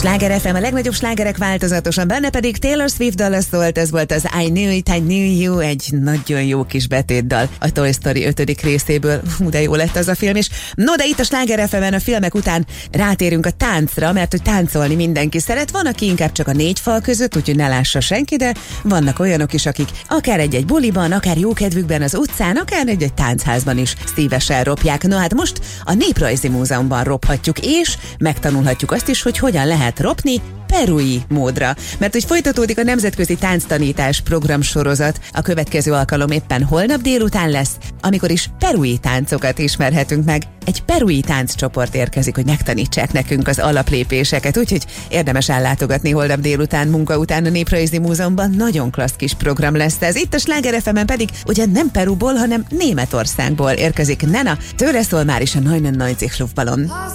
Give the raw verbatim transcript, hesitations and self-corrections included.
Sláger ef em, a legnagyobb slágerek változatosan, benne pedig Taylor Swift dala szólt, ez volt az I Knew It, I Knew You, egy nagyon jó kis betétdal a Toy Story ötödik részéből. Hú, de jó lett az a film is. No, de itt a Sláger ef emen a filmek után rátérünk a táncra, mert hogy táncolni mindenki szeret. Van, aki inkább csak a négy fal között, úgyhogy ne lássa senki, de vannak olyanok is, akik akár egy-egy buliban, akár jókedvükben az utcán, akár egy-egy táncházban is szívesen ropják. No hát most a Néprajzi Múzeumban rophatjuk, és megtanulhatjuk azt is, hogy hogyan lehet ropni perui módra. Mert hogy folytatódik a Nemzetközi Tánctanítás programsorozat, a következő alkalom éppen holnap délután lesz, amikor is perui táncokat ismerhetünk meg. Egy perui tánccsoport érkezik, hogy megtanítsák nekünk az alaplépéseket, úgyhogy érdemes ellátogatni holnap délután, munka után a Néprajzi Múzeumban. Nagyon klassz kis program lesz ez. Itt a Sláger ef emen pedig ugye nem Peruból, hanem Németországból érkezik Nena, tőle szól már is a neunundneunzig Luftballon.